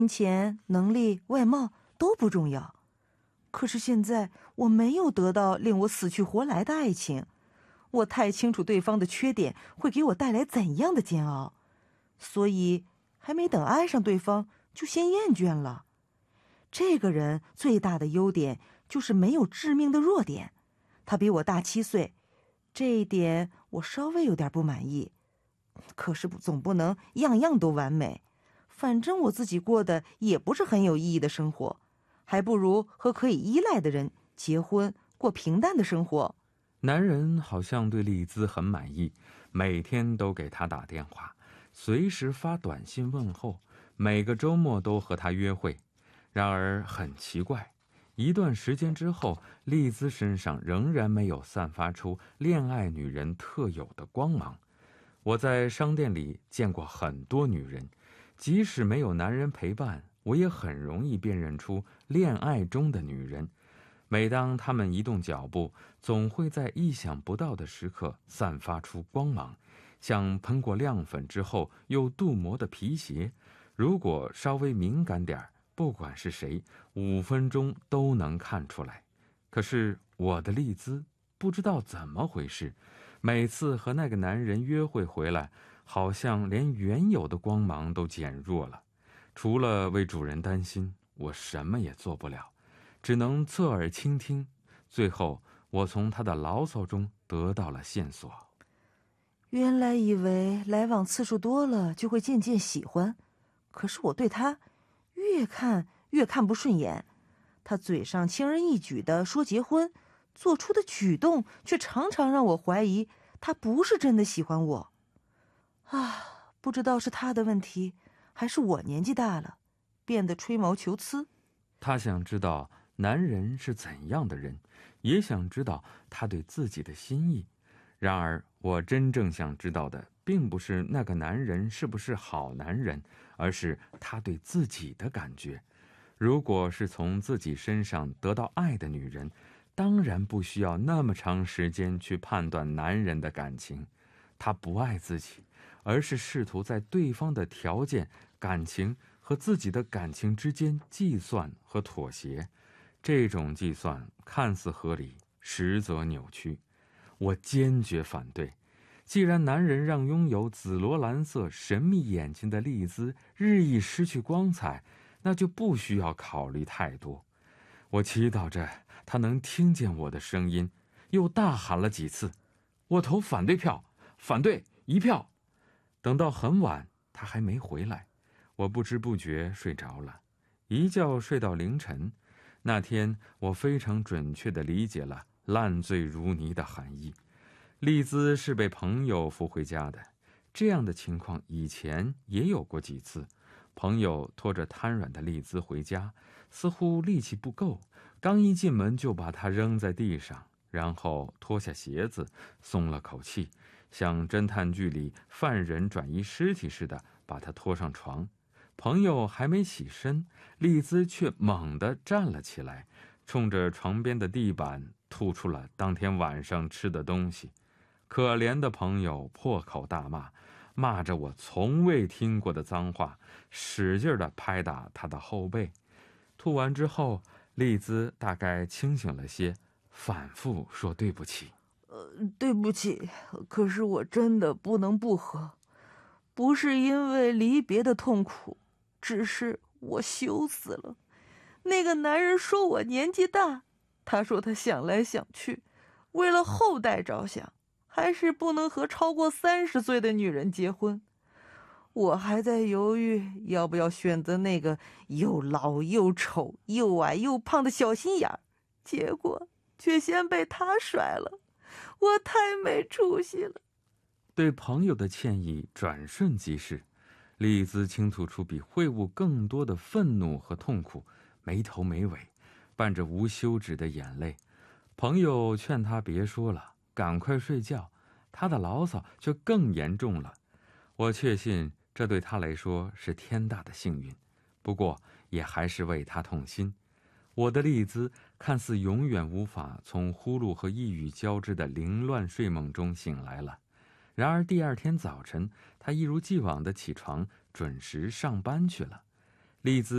金钱、能力、外貌都不重要。可是现在我没有得到令我死去活来的爱情，我太清楚对方的缺点会给我带来怎样的煎熬，所以还没等爱上对方就先厌倦了。这个人最大的优点就是没有致命的弱点，他比我大7岁，这一点我稍微有点不满意。可是总不能样样都完美，反正我自己过的也不是很有意义的生活，还不如和可以依赖的人结婚，过平淡的生活。 男人好像对丽兹很满意，每天都给她打电话，随时发短信问候，每个周末都和她约会。然而很奇怪，一段时间之后，丽兹身上仍然没有散发出恋爱女人特有的光芒。我在商店里见过很多女人，即使没有男人陪伴，我也很容易辨认出恋爱中的女人。每当她们移动脚步，总会在意想不到的时刻散发出光芒，像喷过亮粉之后又镀膜的皮鞋，如果稍微敏感点，不管是谁，5分钟都能看出来。可是我的丽兹不知道怎么回事，每次和那个男人约会回来，好像连原有的光芒都减弱了。除了为主人担心，我什么也做不了，只能侧耳倾听。最后我从他的牢骚中得到了线索。 原来以为来往次数多了就会渐渐喜欢，可是我对他越看越看不顺眼。他嘴上轻而易举地说结婚，做出的举动却常常让我怀疑他不是真的喜欢我。不知道是他的问题，还是我年纪大了，变得吹毛求疵。 他想知道男人是怎样的人，也想知道他对自己的心意。然而我真正想知道的并不是那个男人是不是好男人，而是他对自己的感觉。如果是从自己身上得到爱的女人，当然不需要那么长时间去判断男人的感情。她不爱自己，而是试图在对方的条件、感情和自己的感情之间计算和妥协。这种计算看似合理，实则扭曲。我坚决反对。既然男人让拥有紫罗兰色神秘眼睛的丽兹日益失去光彩，那就不需要考虑太多。我祈祷着他能听见我的声音，又大喊了几次：我投反对票，反对1票。等到很晚，他还没回来，我不知不觉睡着了，一觉睡到凌晨。那天我非常准确地理解了烂醉如泥的含义。丽兹是被朋友扶回家的，这样的情况以前也有过几次。朋友拖着瘫软的丽兹回家，似乎力气不够，刚一进门就把她扔在地上，然后脱下鞋子，松了口气，像侦探剧里犯人转移尸体似的把她拖上床。朋友还没起身，丽兹却猛地站了起来，冲着床边的地板吐出了当天晚上吃的东西。可怜的朋友破口大骂，骂着我从未听过的脏话，使劲地拍打他的后背。吐完之后，丽兹大概清醒了些，反复说对不起。 对不起，可是我真的不能不喝，不是因为离别的痛苦，只是我羞死了。那个男人说我年纪大，他说他想来想去，为了后代着想，还是不能和超过30岁的女人结婚。我还在犹豫要不要选择那个又老又丑又矮又胖的小心眼儿，结果却先被他甩了。我太没出息了。 对朋友的歉意转瞬即逝，丽兹倾吐出比秽物更多的愤怒和痛苦，没头没尾，伴着无休止的眼泪。朋友劝他别说了，赶快睡觉，他的牢骚却更严重了。我确信这对他来说是天大的幸运，不过也还是为他痛心。我的丽兹看似永远无法从呼噜和呓语交织的凌乱睡梦中醒来了。然而第二天早晨，她一如既往地起床，准时上班去了。丽兹